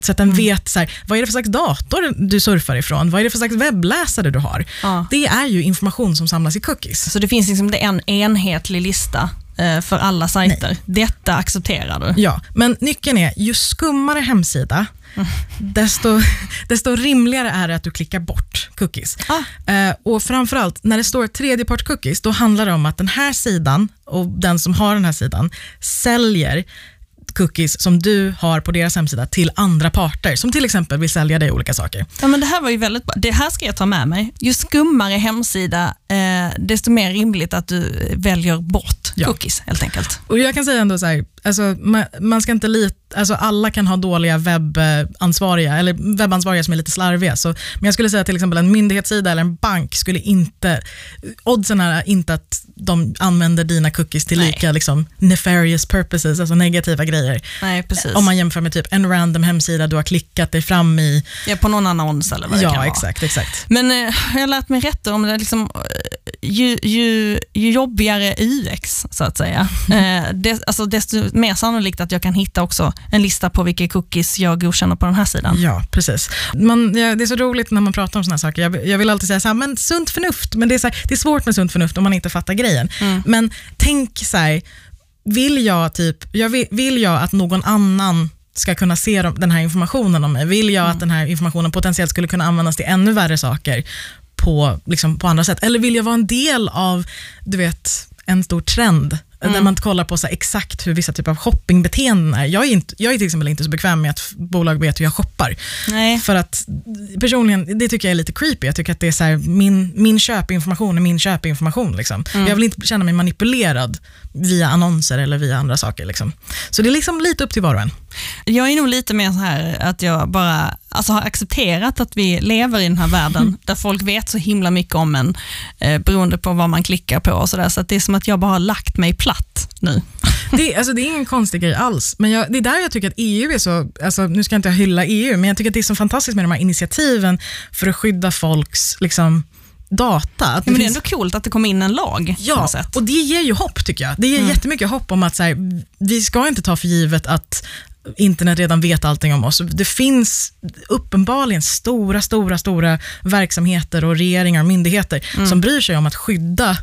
Så att den vet så här, vad är det för slags dator du surfar ifrån? Vad är det för slags webbläsare du har? Ja. Det är ju information som samlas i cookies. Så det finns liksom en enhetlig lista för alla sajter. Nej. Detta accepterar du. Ja, men nyckeln är, ju skummare hemsida, desto rimligare är det att du klickar bort cookies. Och framförallt, när det står tredjepart cookies, då handlar det om att den här sidan och den som har den här sidan säljer cookies som du har på deras hemsida till andra parter, som till exempel vill sälja dig olika saker. Ja, men det här var ju väldigt bra. Det här ska jag ta med mig. Ju skummare hemsida, desto mer rimligt att du väljer bort cookies, helt enkelt. Och jag kan säga ändå så här, alltså, man ska inte alltså alla kan ha dåliga webbansvariga eller webbansvariga som är lite slarviga. Men jag skulle säga till exempel en myndighetssida eller en bank skulle inte, oddsen är inte att de använder dina cookies till lika liksom nefarious purposes, alltså negativa grejer. Nej, precis. Om man jämför med typ en random hemsida du har klickat dig fram i. Ja, på någon annons eller vad det kan vara. Ja, exakt. Men jag har lärt mig rätt om det liksom, ju jobbigare UX så att säga. Alltså desto mer sannolikt att jag kan hitta också en lista på vilka cookies jag godkänner på den här sidan. Ja, precis. Det är så roligt när man pratar om såna här saker. Jag vill alltid säga så här, men sunt förnuft, men det är svårt med sunt förnuft om man inte fattar grejen. Men tänk så här, vill jag att någon annan ska kunna se den här informationen om mig? Vill jag att den här informationen potentiellt skulle kunna användas till ännu värre saker på andra sätt? Eller vill jag vara en del av, du vet, en stor trend där man kollar på så exakt hur vissa typer av shoppingbeteenden är. Jag är till exempel inte så bekväm med att bolag vet hur jag shoppar. Nej. För att personligen, det tycker jag är lite creepy. Jag tycker att det är så här, min köpinformation är min köpinformation. Liksom. Jag vill inte känna mig manipulerad via annonser eller via andra saker. Liksom. Så det är liksom lite upp till var och en. Jag är nog lite mer så här att jag bara har accepterat att vi lever i den här världen där folk vet så himla mycket om en beroende på vad man klickar på och sådär. Så att det är som att jag bara har lagt mig platt nu. Det är ingen konstig grej alls. Men det är där jag tycker att EU är så, alltså, nu ska jag inte hylla EU, men jag tycker att det är så fantastiskt med de här initiativen för att skydda folks liksom data. Men det är ändå coolt att det kommer in en lag. Ja, och det ger ju hopp tycker jag. Det ger jättemycket hopp om att så här, vi ska inte ta för givet att internet redan vet allting om oss. Det finns uppenbarligen stora verksamheter och regeringar och myndigheter som bryr sig om att skydda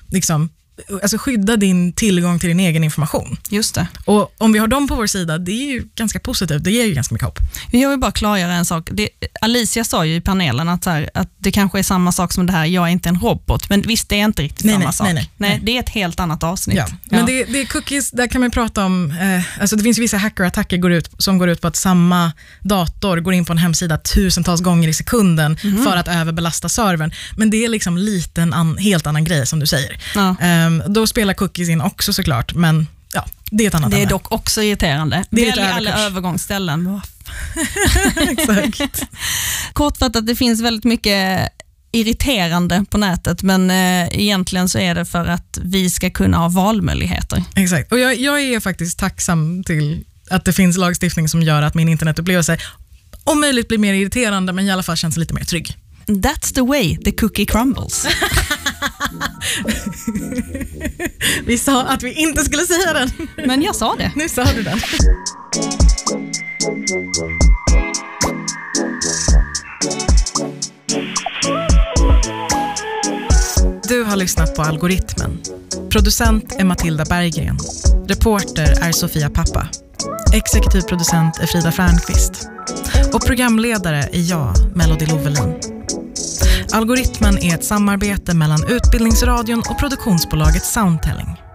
din tillgång till din egen information. Just det. Och om vi har dem på vår sida, det är ju ganska positivt. Det ger ju ganska mycket hopp. Jag vill bara klargöra en sak. Alicia sa ju i panelen att det kanske är samma sak som det här, jag är inte en robot. Men visst, det är inte riktigt samma sak. Nej, det är ett helt annat avsnitt. Ja. Men det är cookies, där kan man prata om, alltså det finns vissa hackerattacker som går ut på att samma dator går in på en hemsida tusentals gånger i sekunden för att överbelasta servern. Men det är liksom lite en helt annan grej som du säger. Ja. Då spelar cookies in också såklart, men ja, det är ett annat Det är ämne. Dock också irriterande. Det är alla övergångsställen. Exakt. Kortfattat, det finns väldigt mycket irriterande på nätet, men egentligen så är det för att vi ska kunna ha valmöjligheter. Exakt, och jag är faktiskt tacksam till att det finns lagstiftning som gör att min internetupplevelse om möjligt blir mer irriterande, men i alla fall känns lite mer trygg. That's the way the cookie crumbles. Vi sa att vi inte skulle säga den. Men jag sa det. Nu sa du den. Du har lyssnat på Algoritmen. Producent är Matilda Berggren. Reporter är Sofia Pappa. Exekutiv producent är Frida Färnqvist. Och programledare är jag, Melody Lovelin. Algoritmen är ett samarbete mellan Utbildningsradion och produktionsbolaget Soundtelling.